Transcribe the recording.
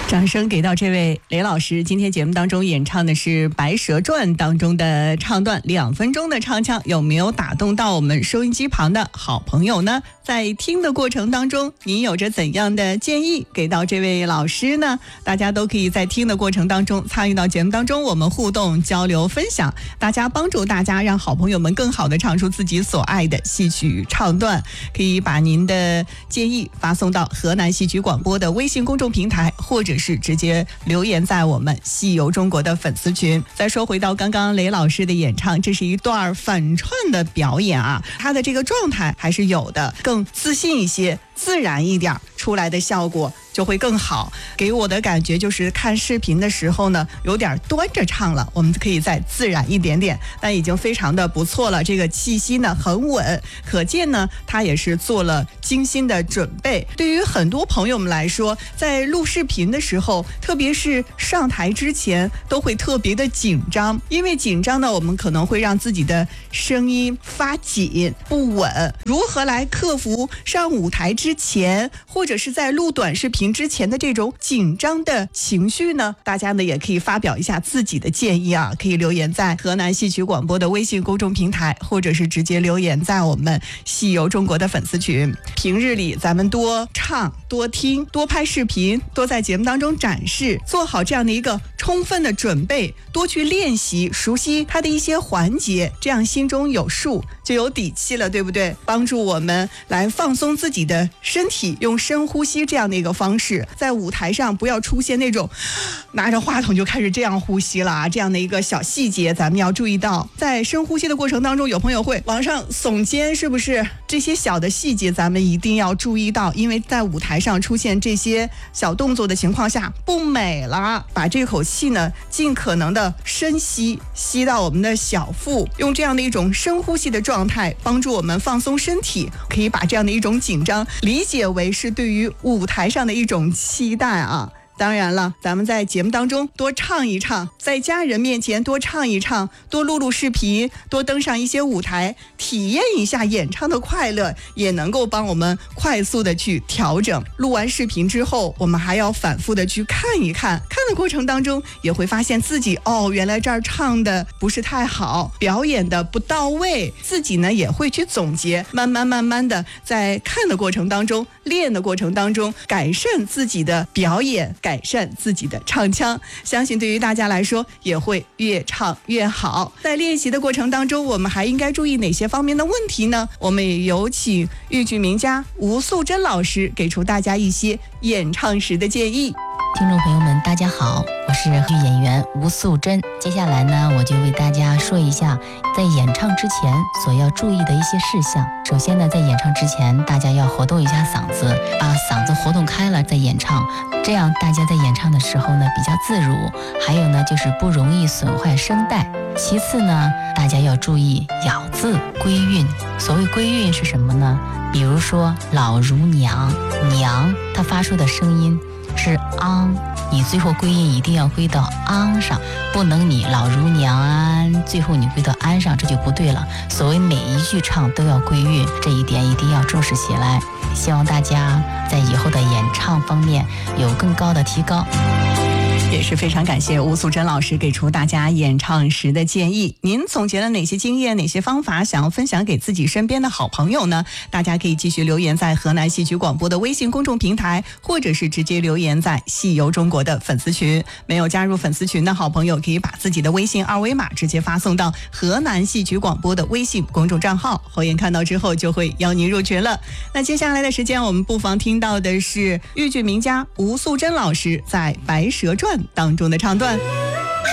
掌声给到这位雷老师。今天节目当中演唱的是《白蛇传》当中的唱段，2分钟的唱腔，有没有打动到我们收音机旁的好朋友呢？在听的过程当中，您有着怎样的建议给到这位老师呢？大家都可以在听的过程当中参与到节目当中，我们互动交流分享，大家帮助大家让好朋友们更好的唱出自己所爱的戏曲唱段。可以把您的建议发送到河南戏曲广播的微信公众平台，或者是直接留言在我们戏游中国的粉丝群。再说回到刚刚雷老师的演唱，这是一段反串的表演啊，他的这个状态还是有的，更自信一些，自然一点，出来的效果就会更好。给我的感觉就是看视频的时候呢，有点端着唱了，我们可以再自然一点点，但已经非常的不错了。这个气息呢很稳，可见呢他也是做了精心的准备。对于很多朋友们来说，在录视频的时候，特别是上台之前，都会特别的紧张，因为紧张呢，我们可能会让自己的声音发紧不稳。如何来克服上舞台之前，或者是在录短视频之前的这种紧张的情绪呢？大家呢也可以发表一下自己的建议啊，可以留言在河南戏曲广播的微信公众平台，或者是直接留言在我们戏游中国的粉丝群。平日里咱们多唱多听多拍视频，多在节目当中展示，做好这样的一个充分的准备，多去练习熟悉它的一些环节，这样心中有数就有底气了，对不对？帮助我们来放松自己的身体，用深呼吸这样的一个方式，在舞台上不要出现那种拿着话筒就开始这样呼吸了啊，这样的一个小细节咱们要注意到。在深呼吸的过程当中，有朋友会往上耸肩，是不是？这些小的细节咱们一定要注意到，因为在舞台上出现这些小动作的情况下不美了。把这口气呢尽可能的深吸，吸到我们的小腹，用这样的一种深呼吸的状态帮助我们放松身体。可以把这样的一种紧张理解为是对于舞台上的一种期待啊。当然了，咱们在节目当中多唱一唱，在家人面前多唱一唱，多录视频，多登上一些舞台，体验一下演唱的快乐，也能够帮我们快速的去调整。录完视频之后，我们还要反复的去看一看，看的过程当中也会发现自己原来这儿唱的不是太好，表演的不到位，自己呢也会去总结，慢慢的在看的过程当中，练的过程当中，改善自己的表演，改善自己的唱腔，相信对于大家来说也会越唱越好。在练习的过程当中，我们还应该注意哪些方面的问题呢？我们也有请豫剧名家吴素珍老师给出大家一些演唱时的建议。 听众朋友们大家好，我是剧演员吴素珍。接下来呢，我就为大家说一下在演唱之前所要注意的一些事项。首先呢，在演唱之前大家要活动一下嗓子，把嗓子活动开了再演唱，这样大家在演唱的时候呢比较自如，还有呢就是不容易损坏声带。其次呢，大家要注意咬字归韵。所谓归韵是什么呢？比如说老如娘，娘它发出的声音是昂，你最后归音一定要归到昂上，不能你老如娘安，最后你归到安上，这就不对了。所谓每一句唱都要归韵，这一点一定要重视起来。希望大家在以后的演唱方面有更高的提高。 也是非常感谢吴素珍老师给出大家演唱时的建议。您总结了哪些经验，哪些方法想要分享给自己身边的好朋友呢？大家可以继续留言在河南戏曲广播的微信公众平台，或者是直接留言在戏游中国的粉丝群。没有加入粉丝群的好朋友，可以把自己的微信二维码直接发送到河南戏曲广播的微信公众账号，侯爷看到之后就会邀您入群了。那接下来的时间，我们不妨听到的是豫剧名家吴素珍老师在《白蛇传》当中的唱段。